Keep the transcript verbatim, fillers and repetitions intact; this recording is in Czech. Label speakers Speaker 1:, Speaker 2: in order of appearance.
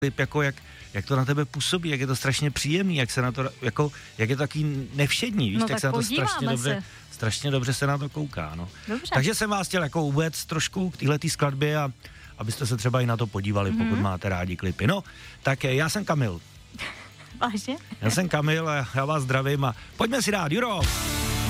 Speaker 1: klip, jako jak, jak to na tebe působí, jak je to strašně příjemný, jak se na to, jako, jak je to taky nevšední, víš,
Speaker 2: No,
Speaker 1: tak
Speaker 2: tak
Speaker 1: se na to strašně
Speaker 2: se.
Speaker 1: dobře, strašně dobře se na to kouká, no.
Speaker 2: Dobře.
Speaker 1: Takže jsem vás chtěl jako vůbec trošku k téhletý skladbě a abyste se třeba i na to podívali, mm-hmm. pokud máte rádi klipy. No, tak já jsem Kamil.
Speaker 2: Vážně?
Speaker 1: Já jsem Kamil a já vás zdravím a pojďme si dát, Juro!